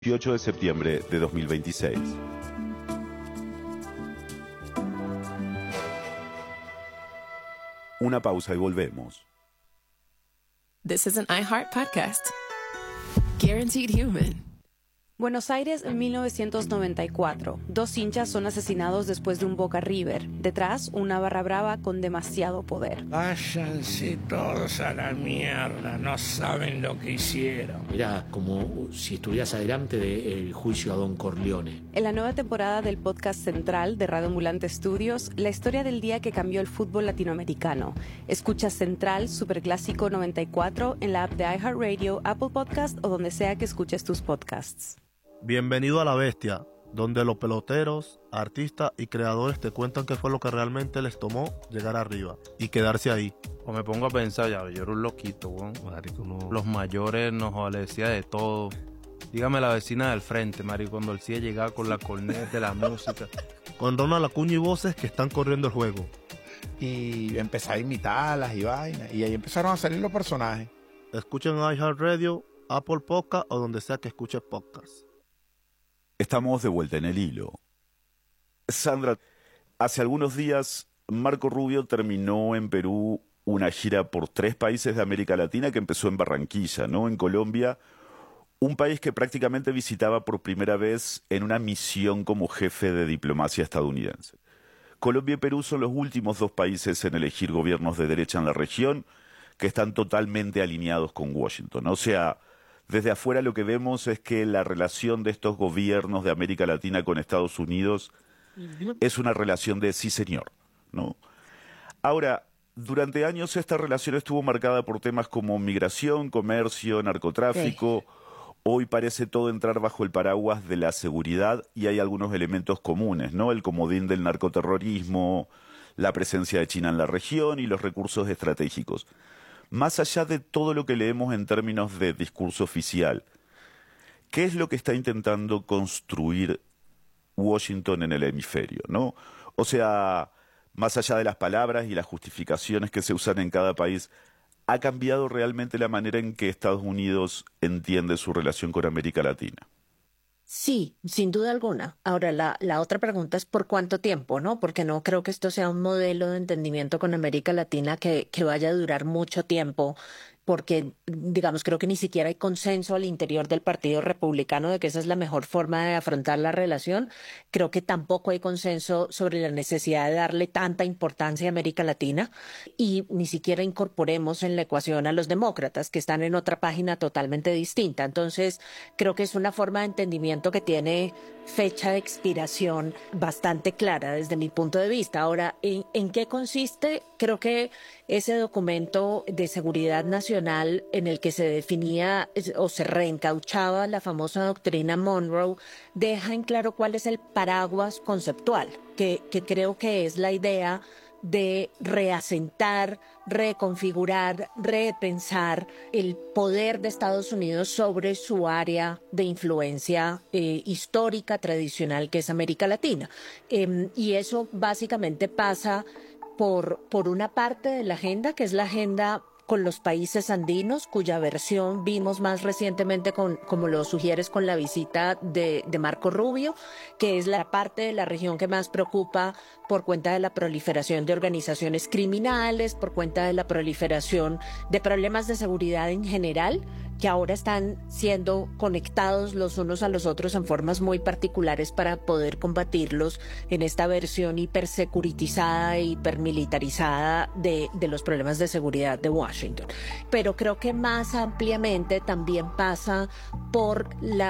28 de septiembre de 2026. Una pausa y volvemos. This is an iHeart podcast. Guaranteed Human. Buenos Aires, en 1994. Dos hinchas son asesinados después de un Boca River. Detrás, una barra brava con demasiado poder. Váyanse todos a la mierda, no saben lo que hicieron. Era como si estuvieras adelante del juicio a Don Corleone. En la nueva temporada del podcast central de Radio Ambulante Studios, la historia del día que cambió el fútbol latinoamericano. Escucha Central Superclásico 94 en la app de iHeartRadio, Apple Podcast o donde sea que escuches tus podcasts. Bienvenido a La Bestia, donde los peloteros, artistas y creadores te cuentan qué fue lo que realmente les tomó llegar arriba y quedarse ahí. O me pongo a pensar, ya, yo era un loquito, weón. Marico, no. Los mayores nos decía de todo. Dígame la vecina del frente, marico, cuando el CIE llegaba con la corneta de la música. Con Ronald Acuña y voces que están corriendo el juego. Y empecé a imitarlas y vainas. Y ahí empezaron a salir los personajes. Escuchen iHeartRadio, Apple Podcast o donde sea que escuches podcasts. Estamos de vuelta en el hilo. Sandra, hace algunos días Marco Rubio terminó en Perú una gira por 3 países de América Latina que empezó en Barranquilla, ¿no? En Colombia, un país que prácticamente visitaba por primera vez en una misión como jefe de diplomacia estadounidense. Colombia y Perú son los últimos 2 países en elegir gobiernos de derecha en la región que están totalmente alineados con Washington. O sea, desde afuera lo que vemos es que la relación de estos gobiernos de América Latina con Estados Unidos es una relación de sí señor, ¿no? Ahora, durante años esta relación estuvo marcada por temas como migración, comercio, narcotráfico. Hoy parece todo entrar bajo el paraguas de la seguridad y hay algunos elementos comunes, ¿no? El comodín del narcoterrorismo, la presencia de China en la región y los recursos estratégicos. Más allá de todo lo que leemos en términos de discurso oficial, ¿qué es lo que está intentando construir Washington en el hemisferio, ¿no? O sea, más allá de las palabras y las justificaciones que se usan en cada país, ¿ha cambiado realmente la manera en que Estados Unidos entiende su relación con América Latina? Sí, sin duda alguna. Ahora, la otra pregunta es ¿por cuánto tiempo, no? Porque no creo que esto sea un modelo de entendimiento con América Latina que vaya a durar mucho tiempo, porque, digamos, creo que ni siquiera hay consenso al interior del Partido Republicano de que esa es la mejor forma de afrontar la relación. Creo que tampoco hay consenso sobre la necesidad de darle tanta importancia a América Latina y ni siquiera incorporemos en la ecuación a los demócratas, que están en otra página totalmente distinta. Entonces, creo que es una forma de entendimiento que tiene fecha de expiración bastante clara desde mi punto de vista. Ahora, ¿en qué consiste? Creo que ese documento de seguridad nacional en el que se definía o se reencauchaba la famosa doctrina Monroe deja en claro cuál es el paraguas conceptual, que creo que es la idea de reasentar, reconfigurar, repensar el poder de Estados Unidos sobre su área de influencia histórica, tradicional, que es América Latina. Y eso básicamente pasa por una parte de la agenda, que es la agenda con los países andinos, cuya versión vimos más recientemente como lo sugieres con la visita de Marco Rubio, que es la parte de la región que más preocupa por cuenta de la proliferación de organizaciones criminales, por cuenta de la proliferación de problemas de seguridad en general, que ahora están siendo conectados los unos a los otros en formas muy particulares para poder combatirlos en esta versión hipersecuritizada e hipermilitarizada de los problemas de seguridad de Washington. Pero creo que más ampliamente también pasa por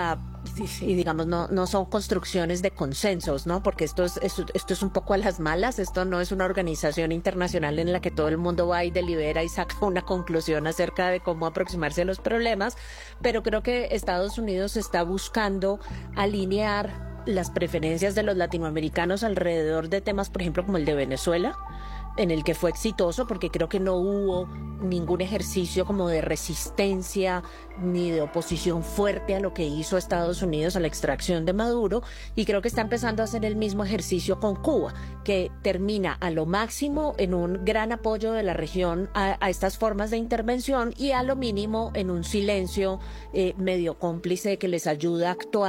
y digamos, no son construcciones de consensos, ¿no? Porque esto es un poco a las malas, esto no es una organización internacional en la que todo el mundo va y delibera y saca una conclusión acerca de cómo aproximarse a los problemas, pero creo que Estados Unidos está buscando alinear las preferencias de los latinoamericanos alrededor de temas, por ejemplo, como el de Venezuela, en el que fue exitoso, porque creo que no hubo ningún ejercicio como de resistencia ni de oposición fuerte a lo que hizo Estados Unidos a la extracción de Maduro, y creo que está empezando a hacer el mismo ejercicio con Cuba, que termina a lo máximo en un gran apoyo de la región a estas formas de intervención y a lo mínimo en un silencio medio cómplice que les ayuda a actuar